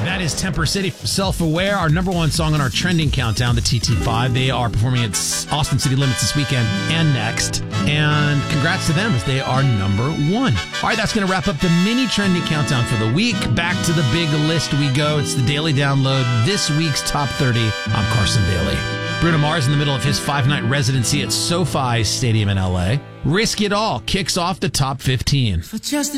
That is Temper City, Self-Aware, our number one song on our trending countdown, the TT5. They are performing at Austin City Limits this weekend and next. And congrats to them as they are number one. All right, that's going to wrap up the mini trending countdown for the week. Back to the big list we go. It's the Daily Download, this week's Top 30. I'm Carson Daly. Bruno Mars in the middle of his 5-night residency at SoFi Stadium in L.A. Risk It All kicks off the Top 15. For just